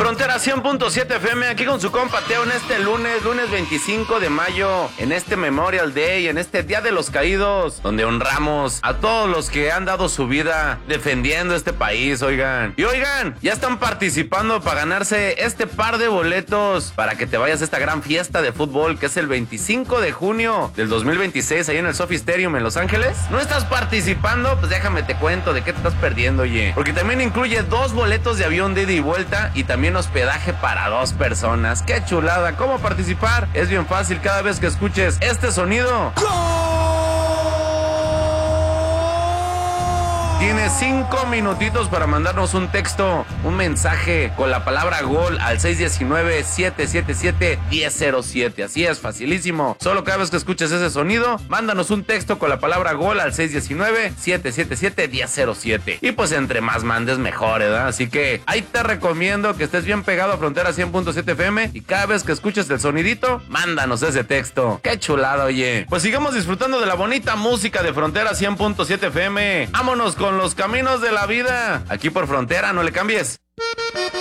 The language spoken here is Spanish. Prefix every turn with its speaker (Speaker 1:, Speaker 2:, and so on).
Speaker 1: Frontera 100.7 FM, aquí con su compa Teo en este lunes 25 de mayo, en este Memorial Day, en este Día de los Caídos, donde honramos a todos los que han dado su vida defendiendo este país, oigan. Y oigan, ya están participando para ganarse este par de boletos para que te vayas a esta gran fiesta de fútbol que es el 25 de junio del 2026 ahí en el Sophie Stadium en Los Ángeles. ¿No estás participando? Pues déjame te cuento de qué te estás perdiendo, oye. Porque también incluye 2 boletos de avión de ida y vuelta y también hospedaje para 2 personas. ¡Qué chulada! ¿Cómo participar? Es bien fácil cada vez que escuches este sonido. Tienes 5 minutitos para mandarnos un texto, un mensaje con la palabra gol al 619-777-1007. Así es, facilísimo. Solo cada vez que escuches ese sonido, mándanos un texto con la palabra gol al 619-777-1007. Y pues entre más mandes mejor, ¿verdad? Así que ahí te recomiendo que estés bien pegado a Frontera 100.7 FM y cada vez que escuches el sonidito, mándanos ese texto. ¡Qué chulada, oye! Pues sigamos disfrutando de la bonita música de Frontera 100.7 FM. ¡Vámonos con los caminos de la vida! Aquí por Frontera, no le cambies.